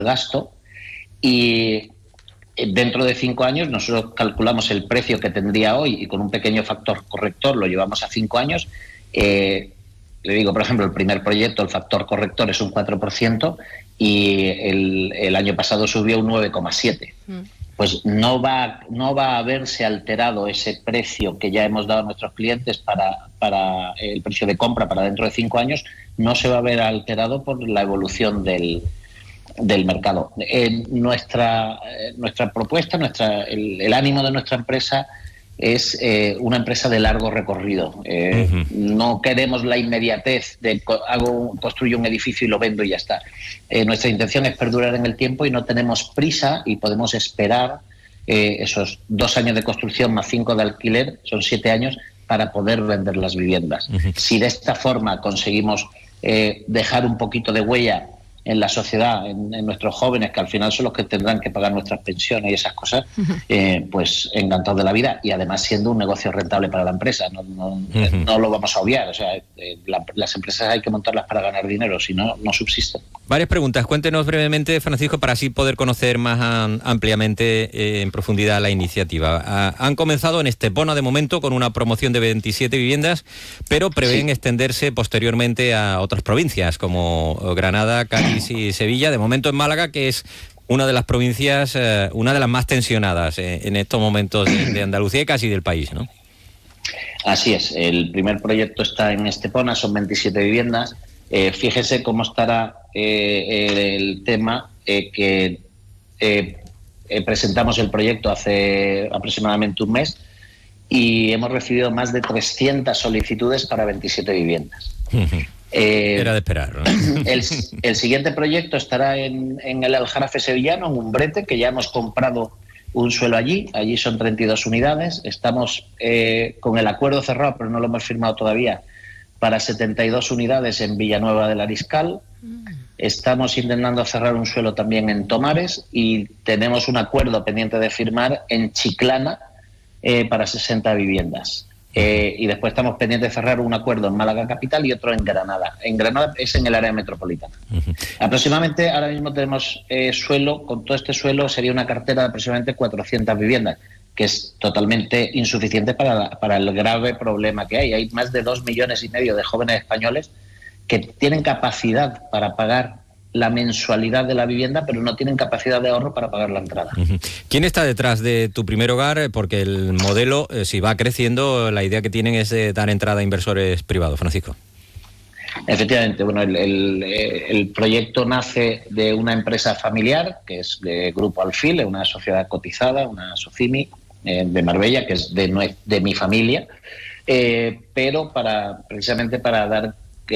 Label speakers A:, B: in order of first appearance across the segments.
A: gasto, y dentro de 5 años nosotros calculamos el precio que tendría hoy y con un pequeño factor corrector lo llevamos a 5 años. Le digo, por ejemplo, el primer proyecto, el factor corrector es un 4% y el año pasado subió un 9,7%. Pues no va a verse alterado ese precio que ya hemos dado a nuestros clientes para el precio de compra para dentro de 5 años, no se va a ver alterado por la evolución del mercado. Nuestra propuesta, el ánimo de nuestra empresa es una empresa de largo recorrido. No queremos la inmediatez de construyo un edificio y lo vendo y ya está. Nuestra intención es perdurar en el tiempo y no tenemos prisa y podemos esperar esos 2 años de construcción más 5 de alquiler, son 7 años, para poder vender las viviendas. Si de esta forma conseguimos dejar un poquito de huella en la sociedad, en nuestros jóvenes, que al final son los que tendrán que pagar nuestras pensiones y esas cosas, pues encantados de la vida, y además siendo un negocio rentable para la empresa. No lo vamos a obviar. O sea, las empresas hay que montarlas para ganar dinero, si no, no subsisten.
B: Varias preguntas. Cuéntenos brevemente, Francisco, para así poder conocer más ampliamente, en profundidad, la iniciativa. Han comenzado en Estepona de momento con una promoción de 27 viviendas, pero prevén extenderse posteriormente a otras provincias como Granada, Cádiz y Sevilla. De momento en Málaga, que es una de las provincias, una de las más tensionadas en estos momentos de Andalucía y casi del país, ¿no?
A: Así es. El primer proyecto está en Estepona, son 27 viviendas. Fíjese cómo estará el tema que presentamos el proyecto hace aproximadamente un mes y hemos recibido más de 300 solicitudes para 27 viviendas.
B: Era de esperar, ¿no?
A: El siguiente proyecto estará en el Aljarafe sevillano, en Umbrete, que ya hemos comprado un suelo allí. Allí son 32 unidades. Estamos con el acuerdo cerrado, pero no lo hemos firmado todavía, para 72 unidades en Villanueva del Ariscal. Estamos intentando cerrar un suelo también en Tomares y tenemos un acuerdo pendiente de firmar en Chiclana para 60 viviendas. Y después estamos pendientes de cerrar un acuerdo en Málaga capital y otro en Granada. En Granada es en el área metropolitana. Aproximadamente ahora mismo tenemos suelo, con todo este suelo sería una cartera de aproximadamente 400 viviendas, que es totalmente insuficiente para el grave problema que hay. Hay más de 2,5 millones de jóvenes españoles que tienen capacidad para pagar la mensualidad de la vivienda, pero no tienen capacidad de ahorro para pagar la entrada.
B: ¿Quién está detrás de Tu Primer Hogar? Porque el modelo, si va creciendo, la idea que tienen es de dar entrada a inversores privados. Francisco.
A: Efectivamente, bueno, el proyecto nace de una empresa familiar, que es de Grupo Alfil, una sociedad cotizada, una SOCIMI de Marbella, que es de mi familia, pero precisamente para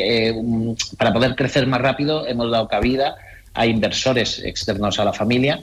A: poder crecer más rápido hemos dado cabida a inversores externos a la familia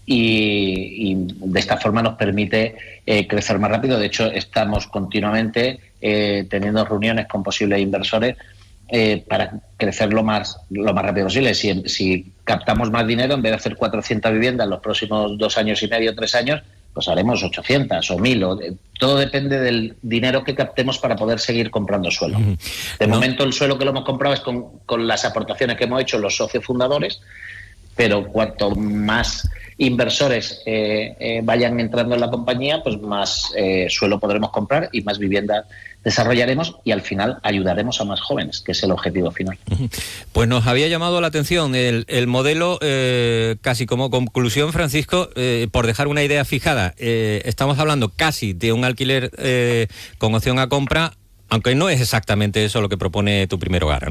A: y de esta forma nos permite crecer más rápido. De hecho, estamos continuamente teniendo reuniones con posibles inversores para crecer lo más rápido posible. Si captamos más dinero, en vez de hacer 400 viviendas en los próximos 2 años y medio, 3 años, pues haremos 800 o 1.000. Todo depende del dinero que captemos para poder seguir comprando suelo. De momento el suelo que lo hemos comprado es con las aportaciones que hemos hecho los socios fundadores, pero cuanto más inversores vayan entrando en la compañía, pues más suelo podremos comprar y más vivienda desarrollaremos y al final ayudaremos a más jóvenes, que es el objetivo final.
B: Pues nos había llamado la atención el modelo, casi como conclusión, Francisco, por dejar una idea fijada. Estamos hablando casi de un alquiler con opción a compra, aunque no es exactamente eso lo que propone Tu Primer Hogar, ¿no?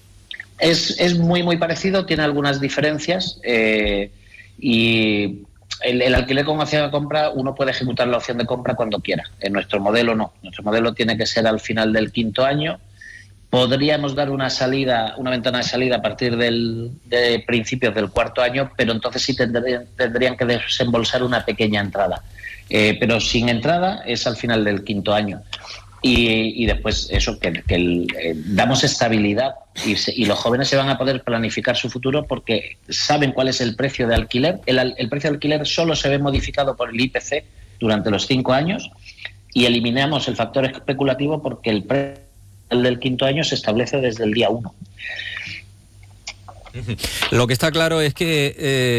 A: Es muy, muy parecido, tiene algunas diferencias y el alquiler con opción de compra, uno puede ejecutar la opción de compra cuando quiera. En nuestro modelo no. Nuestro modelo tiene que ser al final del 5º año. Podríamos dar una ventana de salida a partir de principios del 4º año, pero entonces sí tendrían que desembolsar una pequeña entrada. Pero sin entrada es al final del 5º año. Y después eso, damos estabilidad y los jóvenes se van a poder planificar su futuro porque saben cuál es el precio de alquiler. El precio de alquiler solo se ve modificado por el IPC durante los 5 años y eliminamos el factor especulativo porque el precio del 5º año se establece desde el día 1.
B: Lo que está claro es que